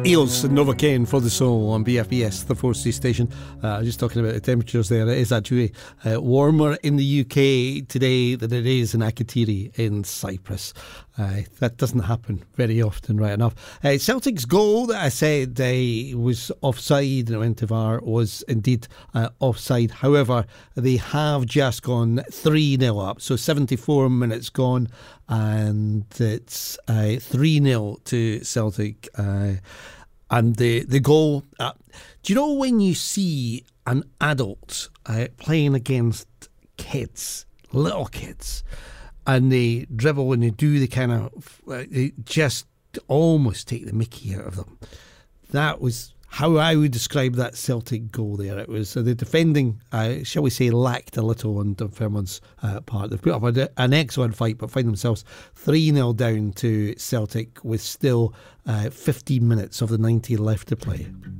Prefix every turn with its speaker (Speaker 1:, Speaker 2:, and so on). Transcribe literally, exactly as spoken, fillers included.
Speaker 1: Eels and Nova Kane for the Soul on B F B S, the four C station. Uh, just talking about the temperatures there. It is actually uh, warmer in the U K today than it is in Akrotiri in Cyprus. Uh, that doesn't happen very often, right enough. Uh, Celtic's goal that I said uh, was offside and it went to V A R was indeed uh, offside. However, they have just gone three nil up. So seventy-four minutes gone and it's uh, three nil to Celtic. Uh, and the, the goal... Uh, do you know when you see an adult uh, playing against kids, little kids, and they dribble and they do the kind of, uh, they just almost take the mickey out of them. That was how I would describe that Celtic goal there. It was uh, the defending, uh, shall we say, lacked a little on Dunfermline's uh, part. They've put up a, an excellent fight, but find themselves three nil down to Celtic with still uh, fifteen minutes of the ninety left to play.